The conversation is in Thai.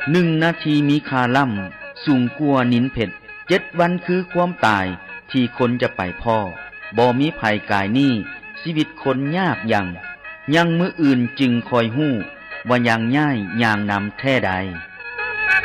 1 นาทีมีค่าล่ำสูงกว่านินเพชร7 วันคือความตายที่คนจะไปพ่อบ่มีภัยกายนี้ชีวิตคนยากยังมื้ออื่นจึงคอยฮู้ว่ายังย่ายอย่างนำแท้ใด